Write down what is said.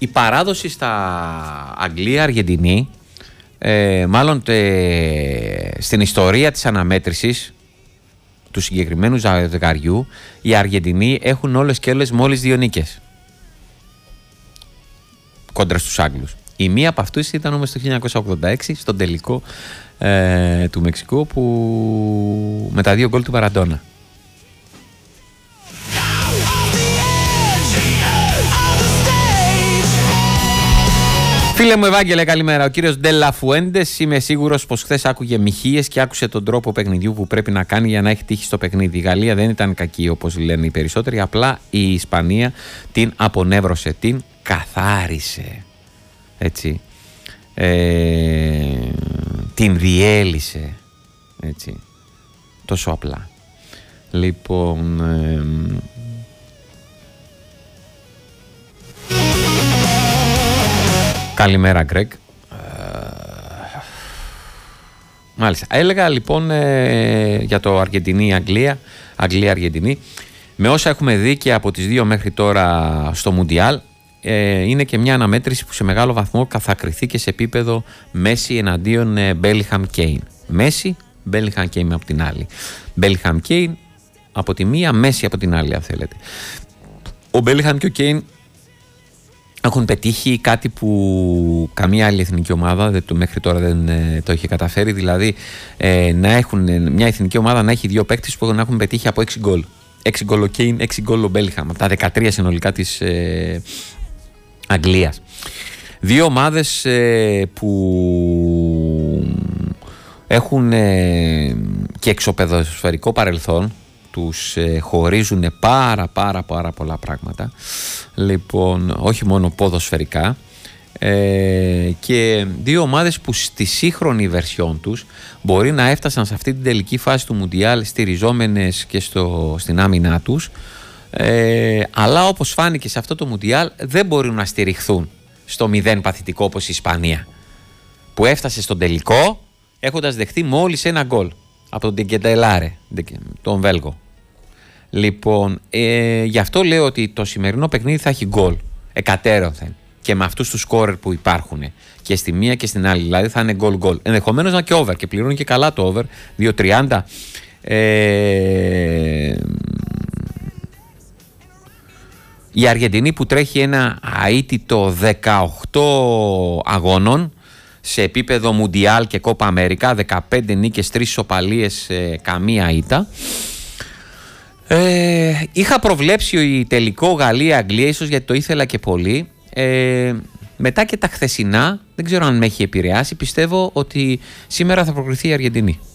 Η παράδοση στα Αγγλία-Αργεντινή, μάλλον στην ιστορία της αναμέτρησης του συγκεκριμένου ζευγαριού, οι Αργεντινοί έχουν όλες και όλες μόλις 2 νίκες κόντρα στους Άγγλους. Η μία από αυτούς ήταν όμως το 1986 στον τελικό του Μεξικού, που με τα 2 γκολ του Μαραντόνα. Φίλε μου Ευάγγελε, καλημέρα. Ο κύριος Ντέλα Φουέντες, είμαι σίγουρος πως χθες άκουγε μοιχείες και άκουσε τον τρόπο παιχνιδιού που πρέπει να κάνει για να έχει τύχει στο παιχνίδι. Η Γαλλία δεν ήταν κακή όπως λένε οι περισσότεροι, απλά η Ισπανία την απονεύρωσε, την καθάρισε. Έτσι. Την διέλυσε. Έτσι. Τόσο απλά. Λοιπόν... Καλημέρα Γκρέγκ. Μάλιστα. Έλεγα λοιπόν για το Αργεντινή-Αγγλία, Αγγλία-Αργεντινή. Με όσα έχουμε δει και από τις 2 μέχρι τώρα στο Μουντιάλ, είναι και μια αναμέτρηση που σε μεγάλο βαθμό θα κριθεί και σε επίπεδο Μέση εναντίον Μπέλιγχαμ Κέιν. Μέση, Μπέλιγχαμ Κέιν από την άλλη. Μπέλιγχαμ Κέιν από τη μία, Μέση από την άλλη, αν θέλετε. Ο Μπέλιγχαμ και ο Κέιν έχουν πετύχει κάτι που καμία άλλη εθνική ομάδα μέχρι τώρα δεν το είχε καταφέρει, δηλαδή να έχουν μια εθνική ομάδα να έχει 2 παίκτες που έχουν πετύχει από 6 γκολ. 6 γκολ ο Κέιν, 6 γκολ ο Μπέλιγχαμ, από τα 13 συνολικά της Αγγλίας. 2 ομάδες που έχουν και εξωπεδοσφαιρικό παρελθόν, τους χωρίζουν πάρα πολλά πράγματα, λοιπόν, όχι μόνο ποδοσφαιρικά, και 2 ομάδες που στη σύγχρονη βερσιόν τους μπορεί να έφτασαν σε αυτή την τελική φάση του Μουντιάλ στηριζόμενες και στην άμυνά τους, αλλά όπως φάνηκε σε αυτό το Μουντιάλ δεν μπορούν να στηριχθούν στο 0 παθητικό όπως η Ισπανία, που έφτασε στον τελικό έχοντας δεχτεί μόλις 1 γκολ από τον Ντεκεντελάρε, τον Βέλγο. Λοιπόν, γι' αυτό λέω ότι το σημερινό παιχνίδι θα έχει γκολ εκατέρωθεν, και με αυτούς τους σκόρερ που υπάρχουν και στη μία και στην άλλη, δηλαδή θα είναι γκολ. Ενδεχομένως να και over, και πληρώνει και καλά το over 2.30. Η Αργεντινή που τρέχει ένα αίτητο 18 αγώνων σε επίπεδο Μουντιάλ και Κόπα Αμέρικα, 15 νίκες, 3 ισοπαλίες, καμία ήττα. Είχα προβλέψει τελικό Γαλλία-Αγγλία, ίσως γιατί το ήθελα και πολύ. Μετά και τα χθεσινά, δεν ξέρω αν με έχει επηρεάσει, πιστεύω ότι σήμερα θα προκριθεί η Αργεντινή.